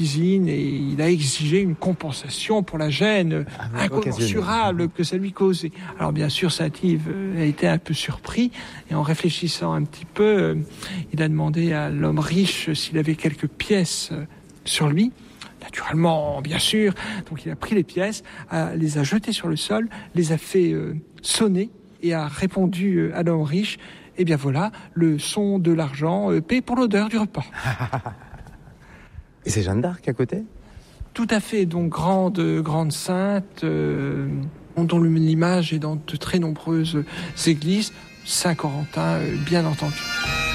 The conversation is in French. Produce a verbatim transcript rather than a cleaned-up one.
cuisine et il a exigé une compensation pour la gêne ah, incommensurable que ça lui causait. Alors bien sûr, Saint-Yves a été un peu surpris et en réfléchissant un petit peu, il a demandé à l'homme riche s'il avait quelques pièces sur lui. Naturellement, bien sûr. Donc il a pris les pièces, les a jetées sur le sol, les a fait sonner et a répondu à l'homme riche, eh bien voilà, le son de l'argent paie pour l'odeur du repas. Et c'est Jeanne d'Arc à côté ? Tout à fait, donc grande, grande sainte, euh, dont l'image est dans de très nombreuses églises, Saint-Corentin, euh, bien entendu.